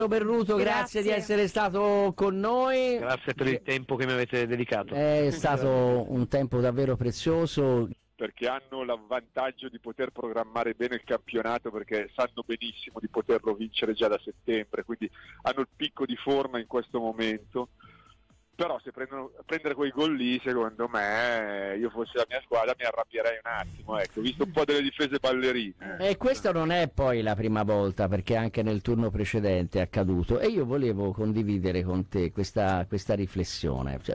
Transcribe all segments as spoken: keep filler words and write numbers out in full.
Perruto, grazie. grazie di essere stato con noi. Grazie per il tempo che mi avete dedicato. È stato un tempo davvero prezioso. Perché hanno l'avvantaggio di poter programmare bene il campionato, perché sanno benissimo di poterlo vincere già da settembre, quindi hanno il picco di forma in questo momento. Però se prendono, prendere quei gol lì, secondo me, io fossi la mia squadra mi arrabbierei un attimo, ecco, ho visto un po' delle difese ballerine. E questo non è poi la prima volta, perché anche nel turno precedente è accaduto, e io volevo condividere con te questa, questa riflessione. Cioè,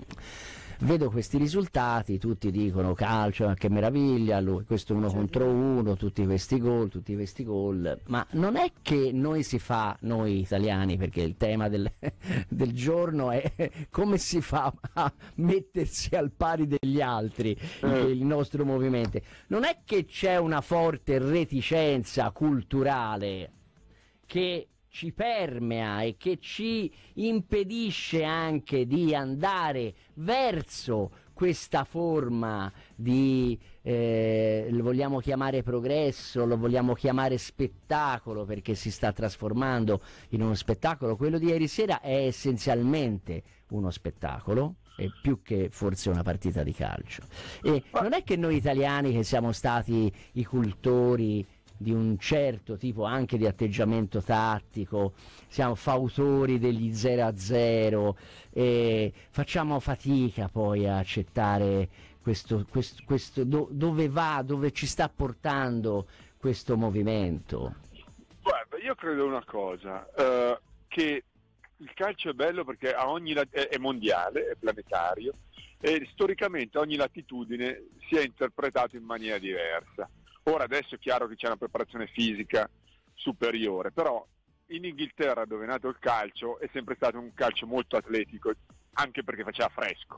vedo questi risultati, tutti dicono calcio, che meraviglia, lui, questo uno contro uno, tutti questi gol, tutti questi gol, ma non è che noi si fa, noi italiani, perché il tema del, del giorno è come si fa a mettersi al pari degli altri, eh. il nostro movimento, non è che c'è una forte reticenza culturale che ci permea e che ci impedisce anche di andare verso questa forma di, eh, lo vogliamo chiamare progresso, lo vogliamo chiamare spettacolo, perché si sta trasformando in uno spettacolo. Quello di ieri sera è essenzialmente uno spettacolo, è più che forse una partita di calcio. E non è che noi italiani, che siamo stati i cultori di un certo tipo anche di atteggiamento tattico, siamo fautori degli zero a zero e facciamo fatica poi a accettare questo, questo, questo do, dove va, dove ci sta portando questo movimento. Guarda, io credo una cosa, uh, che il calcio è bello perché a ogni è, è mondiale, è planetario, e storicamente ogni latitudine si è interpretato in maniera diversa. Ora adesso è chiaro che c'è una preparazione fisica superiore, però in Inghilterra, dove è nato il calcio, è sempre stato un calcio molto atletico, anche perché faceva fresco.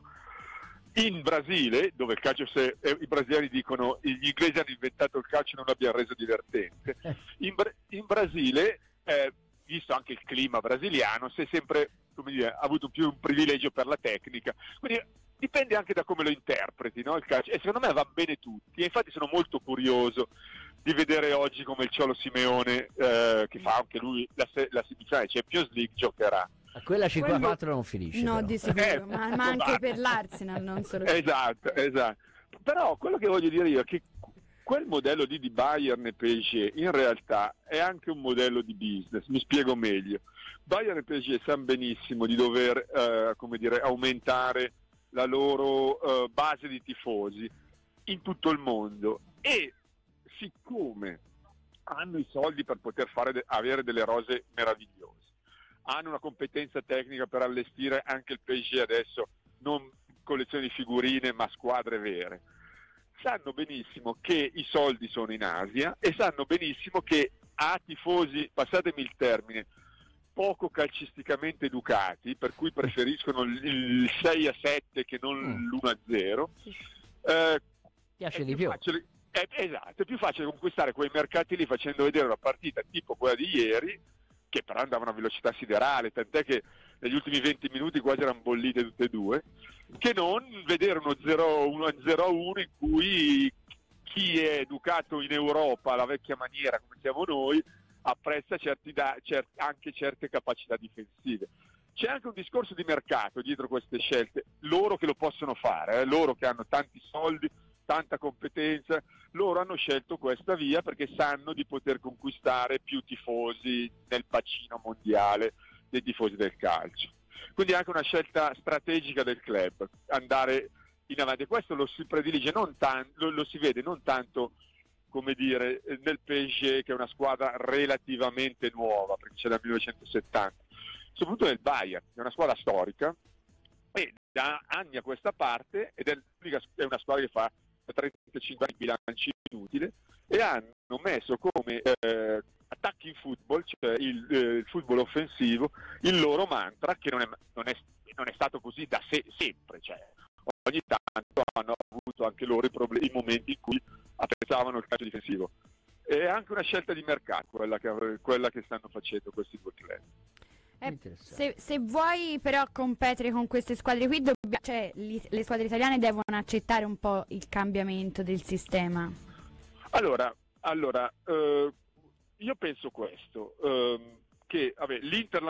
In Brasile, dove il calcio, se, eh, i brasiliani dicono gli inglesi hanno inventato il calcio e non l'abbiamo reso divertente, in, Bra- in Brasile, eh, visto anche il clima brasiliano, si è sempre, come dire, ha avuto più un privilegio per la tecnica, quindi dipende anche da come lo interpreti, no, il calcio, e secondo me va bene tutti, e infatti sono molto curioso di vedere oggi come il Cholo Simeone, eh, che fa anche lui la, se- la semifinale Champions League, giocherà. A quella cinque a quattro non finisce. No, però. di sicuro, Eh, ma, ma anche per l'Arsenal, non solo. Esatto, esatto. Però quello che voglio dire io è che quel modello lì di Bayern e P S G in realtà è anche un modello di business, mi spiego meglio. Bayern e P S G sanno benissimo di dover, eh, come dire, aumentare la loro uh, base di tifosi in tutto il mondo, e siccome hanno i soldi per poter fare de- avere delle rose meravigliose, hanno una competenza tecnica per allestire anche il P S G adesso, non collezioni di figurine ma squadre vere, sanno benissimo che i soldi sono in Asia e sanno benissimo che a tifosi, passatemi il termine, poco calcisticamente educati, per cui preferiscono il sei a sette che non mm. l'uno a zero, eh, piace di più, facile, è, esatto, è più facile conquistare quei mercati lì facendo vedere una partita tipo quella di ieri, che però andava a una velocità siderale, tant'è che negli ultimi venti minuti quasi erano bollite tutte e due, che non vedere uno uno a zero a uno in cui chi è educato in Europa alla vecchia maniera come siamo noi apprezza certi da, cer- anche certe capacità difensive. C'è anche un discorso di mercato dietro queste scelte, loro che lo possono fare, eh? loro che hanno tanti soldi, tanta competenza, loro hanno scelto questa via perché sanno di poter conquistare più tifosi nel bacino mondiale dei tifosi del calcio. Quindi è anche una scelta strategica del club, andare in avanti. Questo lo si predilige, non tan- lo, lo si vede non tanto, come dire, nel P S G, che è una squadra relativamente nuova, perché c'è dal millenovecentosettanta, soprattutto nel Bayern, che è una squadra storica, e da anni a questa parte, ed è una squadra che fa trentacinque anni bilanci inutile, e hanno messo come eh, attacchi in football, cioè il, eh, il football offensivo, il loro mantra, che non è, non è, non è stato così da se- sempre, cioè ogni tanto hanno avuto anche loro i, problemi, i momenti in cui apprezzavano il calcio difensivo. È anche una scelta di mercato quella che, quella che stanno facendo questi due club. Eh, se, se vuoi però competere con queste squadre qui, dobbia, cioè, li, le squadre italiane devono accettare un po' il cambiamento del sistema. Allora, allora eh, io penso questo, eh, che vabbè, l'Inter